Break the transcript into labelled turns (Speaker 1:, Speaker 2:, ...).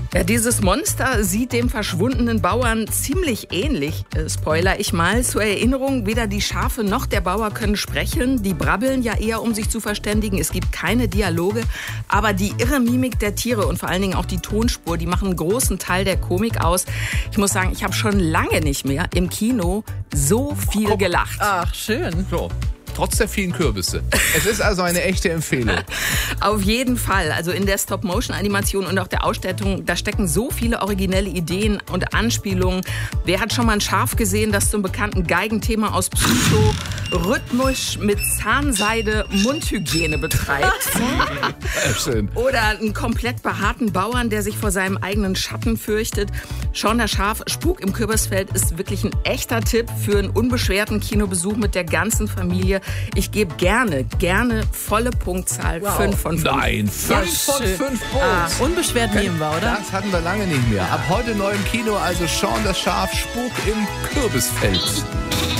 Speaker 1: Ja, dieses Monster sieht dem verschwundenen Bauern ziemlich ähnlich. Spoiler ich mal. Zur Erinnerung, weder die Schafe noch der Bauer können sprechen. Die brabbeln ja eher, um sich zu verständigen. Es gibt keine Dialoge. Aber die irre Mimik der Tiere und vor allen Dingen auch die Tonspur, die machen einen großen Teil der Komik aus. Ich muss sagen, ich habe schon lange nicht mehr im Kino so viel gelacht.
Speaker 2: Ach, schön.
Speaker 3: So. Trotz der vielen Kürbisse. Es ist also eine echte Empfehlung.
Speaker 1: Auf jeden Fall. Also in der Stop-Motion-Animation und auch der Ausstattung, da stecken so viele originelle Ideen und Anspielungen. Wer hat schon mal ein Schaf gesehen, das zum bekannten Geigenthema aus Psycho rhythmisch mit Zahnseide Mundhygiene betreibt?
Speaker 3: Sehr schön.
Speaker 1: Oder einen komplett behaarten Bauern, der sich vor seinem eigenen Schatten fürchtet. Shaun das Schaf, Spuk im Kürbisfeld ist wirklich ein echter Tipp für einen unbeschwerten Kinobesuch mit der ganzen Familie. Ich gebe gerne volle Punktzahl. 5 von 5.
Speaker 3: Nein, 5 von 5 Punkten.
Speaker 2: Unbeschwert nehmen wir, oder?
Speaker 3: Das hatten wir lange nicht mehr. Ab heute neu im Kino, also Shaun das Schaf, Spuk im Kürbisfeld.